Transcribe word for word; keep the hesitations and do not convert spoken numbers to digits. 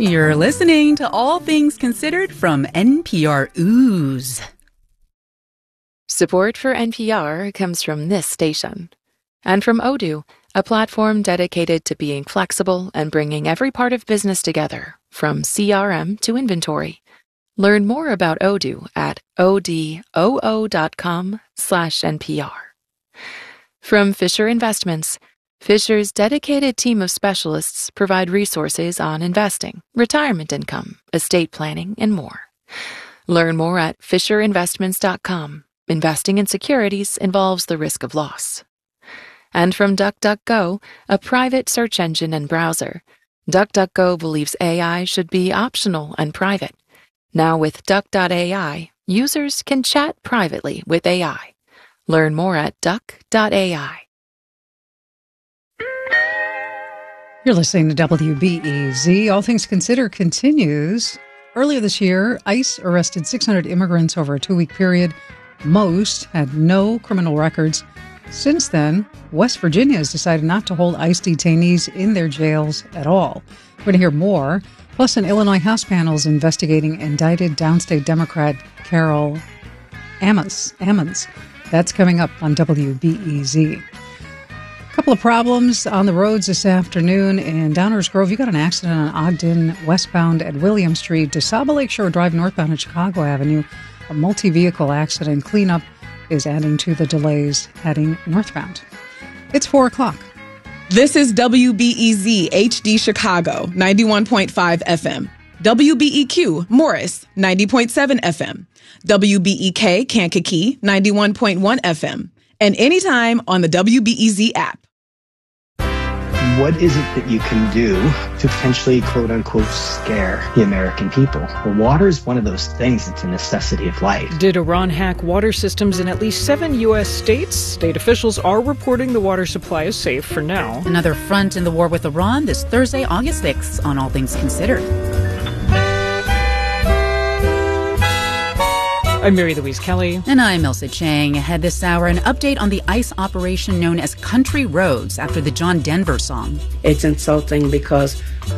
You're listening to All Things Considered from N P R Ooze. Support for N P R comes from this station. And from Odoo, a platform dedicated to being flexible and bringing every part of business together, from C R M to inventory. Learn more about Odoo at odoo.com slash NPR. From Fisher Investments, Fisher's dedicated team of specialists provide resources on investing, retirement income, estate planning, and more. Learn more at fisher investments dot com. Investing in securities involves the risk of loss. And from DuckDuckGo, a private search engine and browser, DuckDuckGo believes A I should be optional and private. Now with Duck dot A I, users can chat privately with A I. Learn more at duck dot A I. You're listening to W B E Z. All Things Considered continues. Earlier this year, ICE arrested six hundred immigrants over a two-week period. Most had no criminal records. Since then, West Virginia has decided not to hold ICE detainees in their jails at all. We're going to hear more. Plus, an Illinois House panel is investigating indicted downstate Democrat Carol Ammons. Ammons. That's coming up on W B E Z. A couple of problems on the roads this afternoon in Downers Grove. You got an accident on Ogden westbound at William Street. DeSable Lakeshore Drive northbound at Chicago Avenue. A multi-vehicle accident. Cleanup is adding to the delays heading northbound. It's four o'clock. This is W B E Z H D Chicago, ninety-one point five F M. W B E Q Morris, ninety point seven F M. W B E K Kankakee, ninety-one point one F M. And anytime on the W B E Z app. What is it that you can do to potentially, quote unquote, scare the American people? Well, water is one of those things that's a necessity of life. Did Iran hack water systems in at least seven U S states? State officials are reporting the water supply is safe for now. Another front in the war with Iran this Thursday, August sixth, on All Things Considered. I'm Mary Louise Kelly. And I'm Elsa Chang. Ahead this hour, an update on the ICE operation known as Country Roads after the John Denver song. It's insulting because